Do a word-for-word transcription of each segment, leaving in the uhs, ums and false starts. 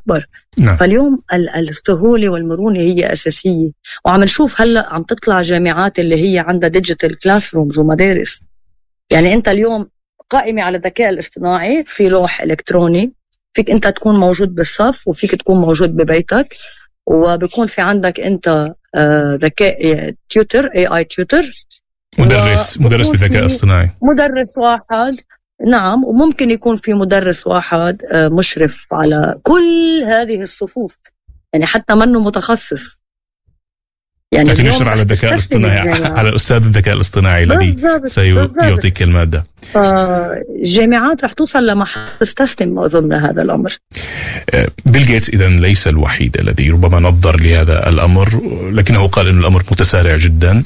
أكبر. نعم. فاليوم السهولة والمرونة هي أساسية، وعم نشوف هلأ عم تطلع جامعات اللي هي عندها ديجيتال كلاس رومز ومدارس. يعني أنت اليوم قائمة على الذكاء الاصطناعي في لوح إلكتروني، فيك أنت تكون موجود بالصف وفيك تكون موجود ببيتك، وبيكون في عندك أنت ذكاء تيوتر اي اي تيوتر، مدرس مدرس بالذكاء اصطناعي، مدرس واحد. نعم. وممكن يكون في مدرس واحد مشرف على كل هذه الصفوف، يعني حتى منه متخصص، يعني لكن يشرف على الذكاء الاصطناعي، على الأستاذ الذكاء الاصطناعي الذي سيعطيك المادة. فالجامعات رح توصل لمحل تستسلم أظن هذا الأمر. بيل غيتس إذن ليس الوحيد الذي ربما نظر لهذا الأمر، لكنه قال إن الأمر متسارع جدا.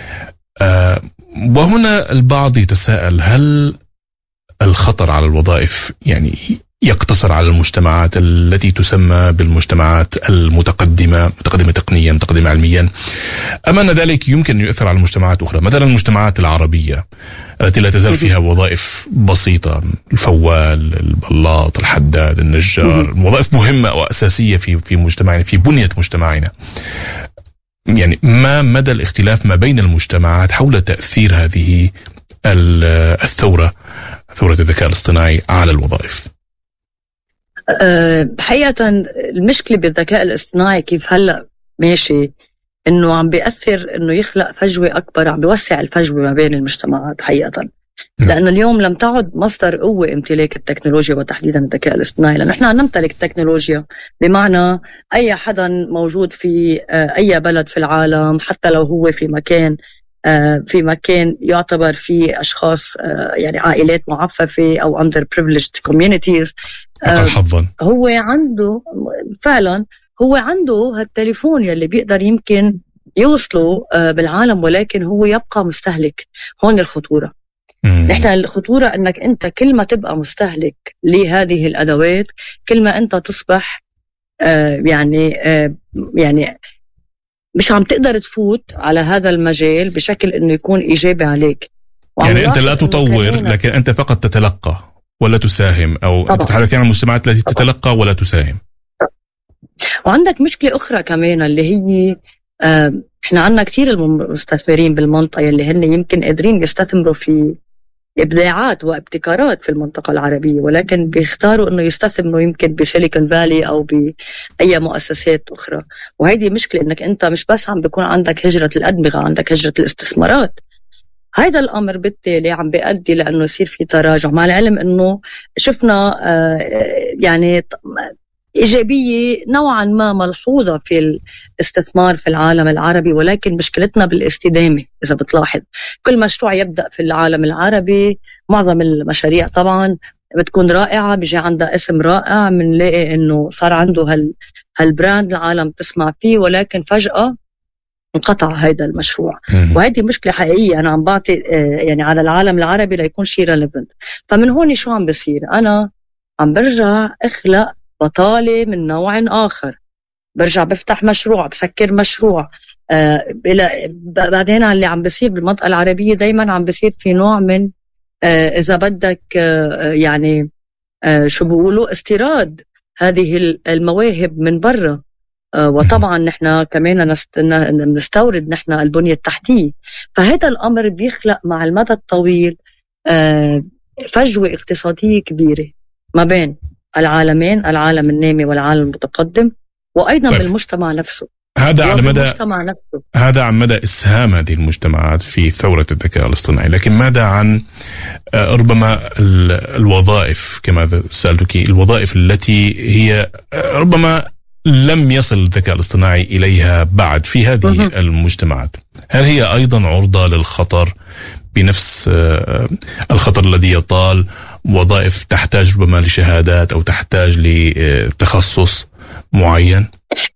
وهنا البعض يتساءل، هل الخطر على الوظائف يعني يقتصر على المجتمعات التي تسمى بالمجتمعات المتقدمة، متقدمة تقنيا، متقدمة علميا، أم أن ذلك يمكن أن يؤثر على المجتمعات أخرى، مثلا المجتمعات العربية التي لا تزال فيها وظائف بسيطة، الفوال، البلاط، الحداد، النجار، وظائف مهمة وأساسية في في مجتمعنا، في بنية مجتمعنا. يعني ما مدى الاختلاف ما بين المجتمعات حول تأثير هذه الثورة، ثورة الذكاء الاصطناعي على الوظائف؟ أه حقيقة المشكلة بالذكاء الاصطناعي كيف هلأ ماشي، إنه عم بيأثر إنه يخلق فجوة أكبر، عم بيوسع الفجوة ما بين المجتمعات حقيقة. لأن اليوم لم تعد مصدر قوة امتلاك التكنولوجيا وتحديدا الذكاء الاصطناعي، لأن إحنا نمتلك التكنولوجيا، بمعنى أي حدا موجود في أي بلد في العالم، حتى لو هو في مكان في مكان يعتبر فيه أشخاص يعني عائلات معففة أو under privileged communities، أقل حظاً، هو عنده فعلا هو عنده هالتليفون يلي بيقدر يمكن يوصله بالعالم، ولكن هو يبقى مستهلك. هون الخطورة. نحن الخطورة أنك أنت كل ما تبقى مستهلك لهذه الأدوات، كل ما أنت تصبح يعني يعني مش عم تقدر تفوت على هذا المجال بشكل انه يكون ايجابي عليك. يعني انت لا تطور، لكن انت فقط تتلقى ولا تساهم، او انت تتحدث عن المجتمعات التي تتلقى ولا تساهم. وعندك مشكلة اخرى كمان اللي هي آه احنا عندنا كثير المستثمرين بالمنطقة اللي هن يمكن قادرين يستثمروا في ابداعات وابتكارات في المنطقة العربية، ولكن بيختاروا انه يستثمروا يمكن بسيليكون فالي او باي مؤسسات اخرى. وهيدي مشكلة، انك انت مش بس عم بيكون عندك هجرة الادمغة، عندك هجرة الاستثمارات. هذا الامر بالتالي عم بيؤدي لانه يصير في تراجع، مع العلم انه شفنا آه يعني إيجابية نوعا ما ملحوظة في الاستثمار في العالم العربي، ولكن مشكلتنا بالاستدامة. إذا بتلاحظ كل مشروع يبدأ في العالم العربي، معظم المشاريع طبعا بتكون رائعة، بيجي عندها اسم رائع، منلاقي إنه صار عنده هال هالبراند العالم تسمع فيه، ولكن فجأة انقطع هذا المشروع. وهذه مشكلة حقيقية أنا عم بعطي يعني على العالم العربي ليكون شيء ريليفنت. فمن هون شو عم بصير؟ أنا عم برجع أخلق بطالة من نوع آخر، برجع بفتح مشروع، بسكر مشروع. آه بعدين اللي عم بصير بالمنطقة العربية دايما عم بصير في نوع من آه إذا بدك آه يعني آه شو بيقولوا استيراد هذه المواهب من برا. آه وطبعا نحن كمان نستورد نحن البنية التحتية. فهذا الأمر بيخلق مع المدى الطويل آه فجوة اقتصادية كبيرة ما بين العالمين، العالم النامي والعالم المتقدم، وأيضا طيب. بالمجتمع نفسه. هذا على مدى هذا عن مدى إسهام هذه المجتمعات في ثورة الذكاء الاصطناعي، لكن ماذا عن ربما الوظائف كما سألتك، الوظائف التي هي ربما لم يصل الذكاء الاصطناعي إليها بعد في هذه المجتمعات؟ هل هي أيضا عرضة للخطر بنفس الخطر الذي يطال وظائف تحتاج ربما لشهادات أو تحتاج لتخصص معين؟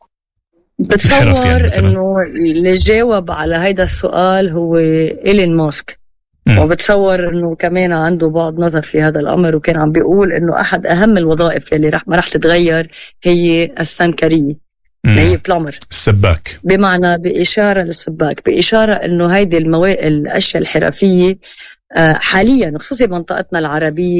بتصور يعني أنه اللي جاوب على هيدا السؤال هو إيلون ماسك، وبتصور أنه كمان عنده بعض نظر في هذا الأمر، وكان عم بيقول أنه أحد أهم الوظائف اللي رح ما رح تتغير هي السمكرية، هي بلامر، السباك، بمعنى بإشارة للسباك، بإشارة أنه هيدي الموا... الأشياء الحرفية حاليا خصوصي منطقتنا العربية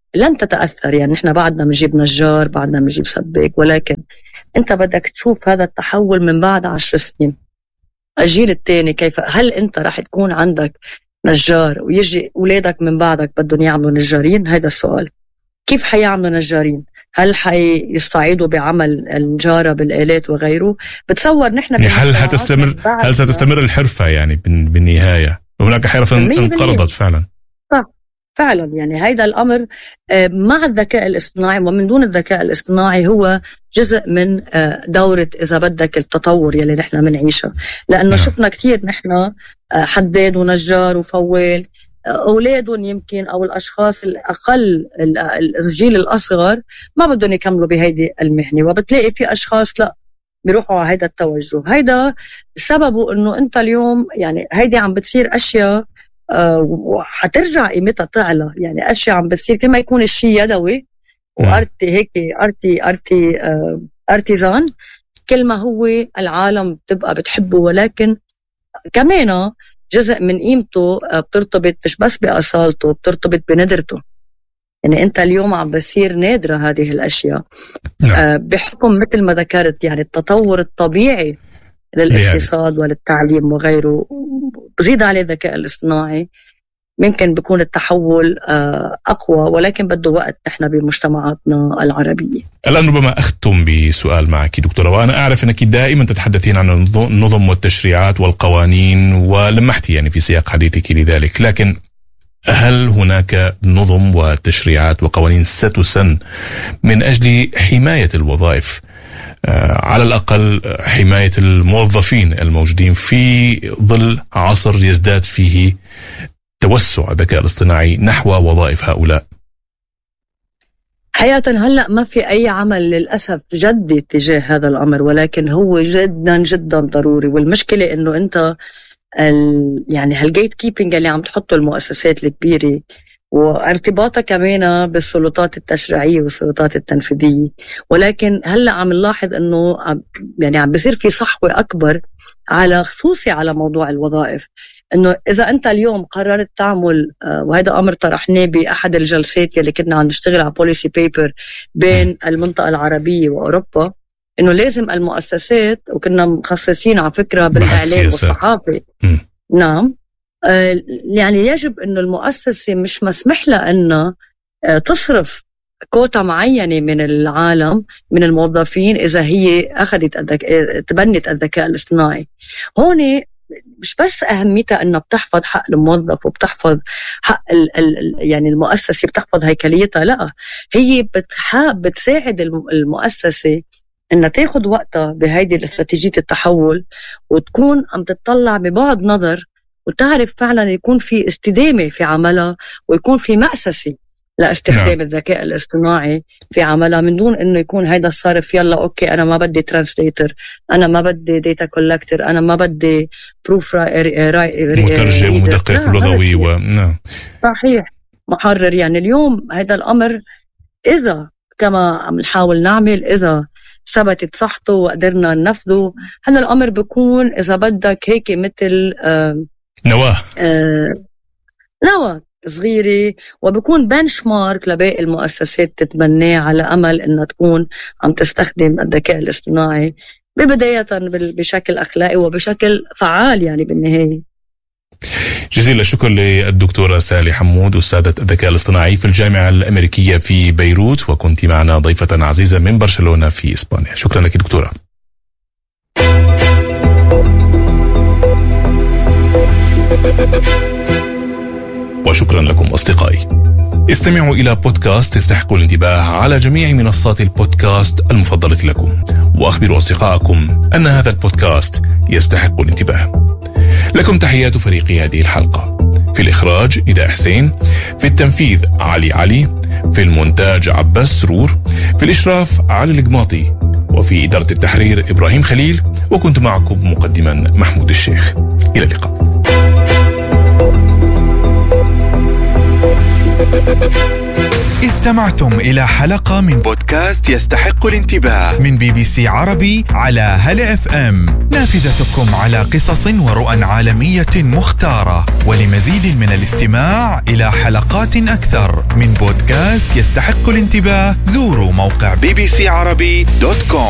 لن تتأثر. يعني نحن بعدنا بنجيب نجار، بعدنا بنجيب سباك، ولكن أنت بدك تشوف هذا التحول من بعد عشر سنين. الجيل الثاني كيف، هل أنت رح تكون عندك نجار ويجي أولادك من بعدك بدهم يعملوا نجارين؟ هذا السؤال. كيف حيعملوا نجارين؟ هل حيستعيدوا بعمل النجارة بالآلات وغيره؟ بتصور نحن يعني هل هتستمر هل ستستمر الحرفة يعني بالنهاية؟ هناك حرفة انقرضت فعلا. صح فعلا. يعني هيدا الأمر مع الذكاء الاصطناعي ومن دون الذكاء الاصطناعي هو جزء من دورة إذا بدك التطور يلي نحن منعيشها. لأنه نعم. شفنا كتير نحن حداد ونجار وفوال، أولادهم يمكن أو الأشخاص الأقل الجيل الأصغر ما بدهم يكملوا بهيدي المهنة، وبتلاقي في أشخاص لا بيروحوا على هيدا التوجه. هيدا سببه إنه أنت اليوم يعني هيدي عم بتصير أشياء أه وحترجع قيمتها تعلى. يعني أشياء عم بتصير كل ما يكون الشيء يدوي وأرتي هيك أرتي أرتي أه أرتيزان، كل ما هو العالم بتبقى بتحبه، ولكن كمان جزء من قيمته بترتبط مش بس بأصالته، بترتبط بندرته. يعني أنت اليوم عم بصير نادرة هذه الأشياء أه بحكم مثل ما ذكرت يعني التطور الطبيعي للاقتصاد وللتعليم وغيره. بزيد عليه الذكاء الاصطناعي ممكن بيكون التحول أقوى، ولكن بده وقت نحن بمجتمعاتنا العربية. الآن ربما أختم بسؤال معك دكتورة، وأنا أعرف أنك دائما تتحدثين عن النظم والتشريعات والقوانين ولمحتي يعني في سياق حديثك لذلك، لكن هل هناك نظم وتشريعات وقوانين ستسن من أجل حماية الوظائف، على الأقل حماية الموظفين الموجودين في ظل عصر يزداد فيه توسع الذكاء الاصطناعي نحو وظائف هؤلاء؟ حقيقة هلأ ما في أي عمل للأسف جدي تجاه هذا الأمر، ولكن هو جدا جدا ضروري. والمشكلة إنه أنت ال يعني هالجيت كيبينج اللي عم تحطه المؤسسات الكبيرة وارتباطها كمان بالسلطات التشريعية والسلطات التنفيذية. ولكن هلأ عم نلاحظ إنه يعني عم بيصير في صحوة أكبر على خصوصي على موضوع الوظائف. إنه إذا أنت اليوم قررت تعمل وهذا أمر طرحناه بأحد الجلسات اللي كنا عم نشتغل على بوليسي بيبر بين المنطقة العربية وأوروبا، إنه لازم المؤسسات، وكنا مخصصين على فكرة بالإعلام والصحافة، نعم يعني يجب إنه المؤسسة مش مسمح لها إنه تصرف كوتا معينة من العالم من الموظفين إذا هي أخذت الذك... تبنت الذكاء الاصطناعي. هون مش بس أهميتها إنها بتحفظ حق الموظف وبتحفظ حق ال ال يعني المؤسسة بتحفظ هيكليتها، لا هي بتحاب بتساعد المؤسسة إنها تاخد وقتها بهيدي الاستراتيجية التحول وتكون عم تطلع ببعد نظر وتعرف فعلا يكون في استدامة في عملها ويكون في مأسسة لاستخدام الذكاء الاصطناعي في عملها، من دون انه يكون هيدا الصارف يلا اوكي انا ما بدي ترانسليتر، انا ما بدي داتا كولكتر، انا ما بدي بروف مترجم ومدقق لغوي و... نعم صحيح محرر. يعني اليوم هذا الامر اذا كما عم نحاول نعمل اذا ثبتت صحته وقدرنا ننفذه، هذا الامر بيكون اذا بدك هيك مثل آه نواه آه نواه صغيرة، وبكون بنش مارك لباقي المؤسسات تتبناه على أمل أنها تكون عم تستخدم الذكاء الاصطناعي ببداية بشكل أخلاقي وبشكل فعال يعني بالنهاية. جزيل الشكر للدكتورة سالي حمود أستاذة الذكاء الاصطناعي في الجامعة الأمريكية في بيروت، وكنت معنا ضيفة عزيزة من برشلونة في إسبانيا. شكرا لك دكتورة. وشكرا لكم أصدقائي. استمعوا إلى بودكاست يستحق الانتباه على جميع منصات البودكاست المفضلة لكم، وأخبروا أصدقائكم أن هذا البودكاست يستحق الانتباه. لكم تحيات فريق هذه الحلقة، في الإخراج نداء حسين، في التنفيذ علي علي، في المونتاج عباس سرور، في الإشراف علي القماطي، وفي إدارة التحرير إبراهيم خليل، وكنت معكم مقدما محمود الشيخ. إلى اللقاء. Thank you. استمعتم إلى حلقة من بودكاست يستحق الانتباه من بي بي سي عربي على هلا اف ام، نافذتكم على قصص ورؤى عالمية مختارة. ولمزيد من الاستماع إلى حلقات أكثر من بودكاست يستحق الانتباه زوروا موقع بي بي سي عربي دوت كوم.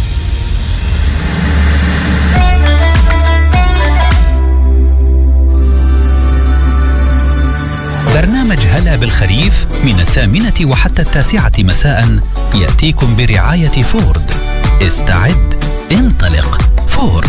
برنامج هلا بالخريف من الثامنة وحتى التاسعة مساء يأتيكم برعاية فورد. استعد، انطلق، فورد.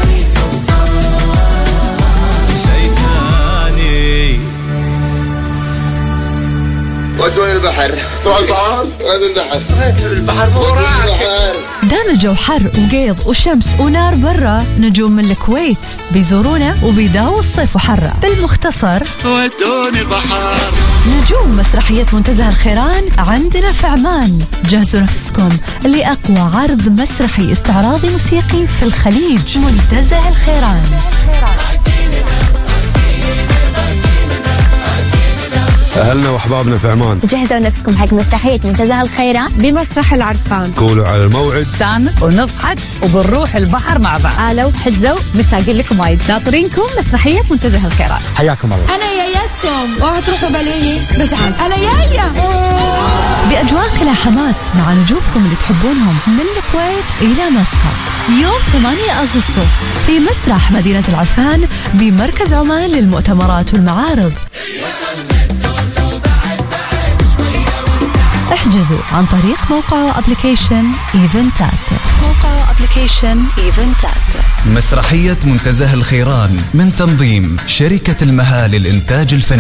ودوني البحر طول البحر ودوني البحر البحر مو راح. دام الجو حر وقيض وشمس ونار برا، نجوم من الكويت بيزورونا وبيداووا الصيف وحرة. بالمختصر ودوني البحر. نجوم مسرحية منتزه الخيران عندنا في عمان. جهزوا نفسكم لأقوى عرض مسرحي استعراضي موسيقي في الخليج. منتزه الخيران. أهلنا وأحبابنا في عمان، جهزوا نفسكم حق مسرحية منتزه الخيران بمسرح العرفان. كونوا على الموعد، نستانس ونضحك وبنروح البحر مع بعض. قالوا حجزوا مشتاقين لكم وايد. ناطرينكم مسرحية منتزه الخيران. حياكم الله. أنا جايتكم، اوعوا تروحوا بليغي بزعل. أنا جاية بأجواء كلها حماس مع نجومكم اللي تحبونهم من الكويت إلى مسقط. يوم ثمانية أغسطس في مسرح مدينة العرفان بمركز عمان للمؤتمرات والمعارض. احجزوا عن طريق موقع وابليكيشن ايفنتات. موقع وابليكيشن ايفنتات. مسرحية منتزه الخيران من تنظيم شركة المها للإنتاج الفني.